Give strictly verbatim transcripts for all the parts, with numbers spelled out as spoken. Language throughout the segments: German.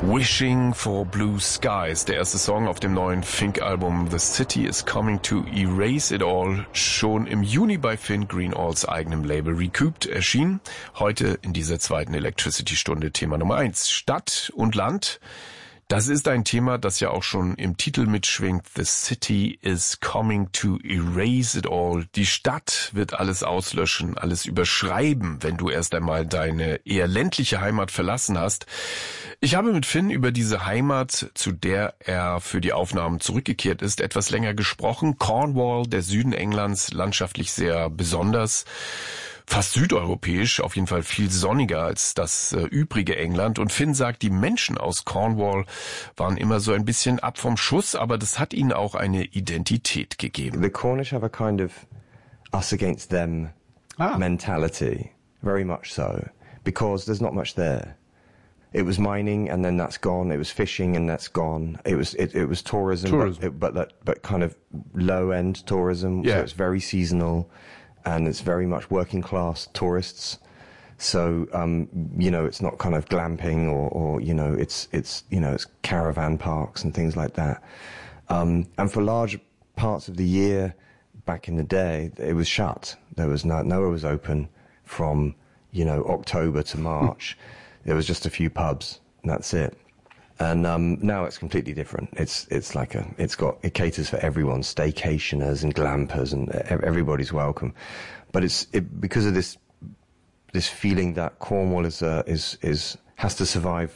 Wishing for Blue Skies, der erste Song auf dem neuen Fink-Album The City is Coming to Erase It All, schon im Juni bei Finn Greenalls eigenem Label Recouped erschienen. Heute in dieser zweiten Electricity-Stunde Thema Nummer eins. Stadt und Land. Das ist ein Thema, das ja auch schon im Titel mitschwingt. The city is coming to erase it all. Die Stadt wird alles auslöschen, alles überschreiben, wenn du erst einmal deine eher ländliche Heimat verlassen hast. Ich habe mit Finn über diese Heimat, zu der er für die Aufnahmen zurückgekehrt ist, etwas länger gesprochen. Cornwall, der Süden Englands, landschaftlich sehr besonders. Fast südeuropäisch, auf jeden Fall viel sonniger als das äh, übrige England. Und Finn sagt, die Menschen aus Cornwall waren immer so ein bisschen ab vom Schuss, aber das hat ihnen auch eine Identität gegeben. The Cornish have a kind of us against them ah. mentality, very much so, because there's not much there. It was mining and then that's gone. It was fishing and that's gone. It was it, it was tourism, tourism. But, it, but that but kind of low end tourism. Yeah. So it's very seasonal. And it's very much working class tourists. So, um, you know, it's not kind of glamping or, or, you know, it's, it's, you know, it's caravan parks and things like that. Um, and for large parts of the year back in the day, it was shut. There was no, nowhere was open from, you know, October to March. There was just a few pubs and that's it. And um, now it's completely different. It's it's like a it's got it caters for everyone, staycationers and glampers, and everybody's welcome. But it's it, because of this this feeling that Cornwall is uh, is is has to survive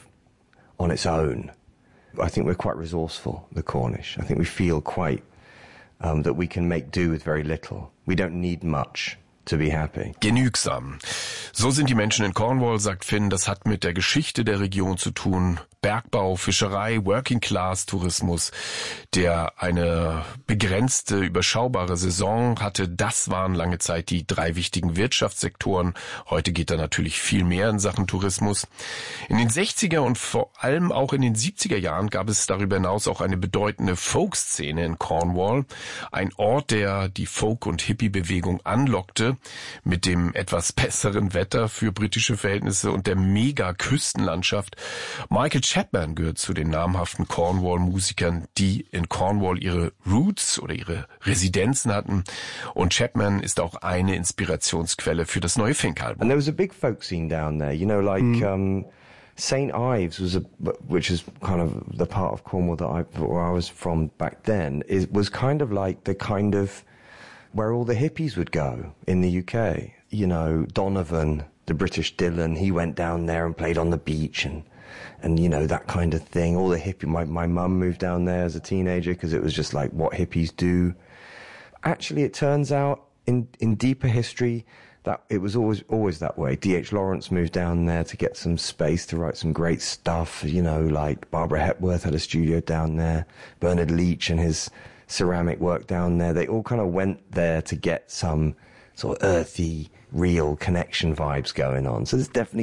on its own. I think we're quite resourceful, the Cornish. I think we feel quite um, that we can make do with very little. We don't need much to be happy. Genügsam. So sind die Menschen in Cornwall, sagt Finn. Das hat mit der Geschichte der Region zu tun. Bergbau, Fischerei, Working-Class-Tourismus, der eine begrenzte, überschaubare Saison hatte. Das waren lange Zeit die drei wichtigen Wirtschaftssektoren. Heute geht da natürlich viel mehr in Sachen Tourismus. In den sechziger und vor allem auch in den siebziger Jahren gab es darüber hinaus auch eine bedeutende Folk-Szene in Cornwall. Ein Ort, der die Folk- und Hippie-Bewegung anlockte mit dem etwas besseren Wetter für britische Verhältnisse und der Mega-Küstenlandschaft. Michael Chapman gehört zu den namhaften Cornwall-Musikern, die in Cornwall ihre Roots oder ihre Residenzen hatten. Und Chapman ist auch eine Inspirationsquelle für das neue Fink-Album. And there was a big folk scene down there, you know, like mm. um, Saint Ives was a, which is kind of the part of Cornwall that I, where I was from back then, it was kind of like the kind of where all the hippies would go in the U K. You know, Donovan, the British Dylan, he went down there and played on the beach and and, you know, that kind of thing. All the hippie, my, my mum moved down there as a teenager because it was just like what hippies do. Actually, it turns out in, in deeper history that it was always, always that way. D H Lawrence moved down there to get some space to write some great stuff. You know, like Barbara Hepworth had a studio down there. Bernard Leach and his ceramic work down there. They all kind of went there to get some sort of earthy, real connection vibes going on. So there's definitely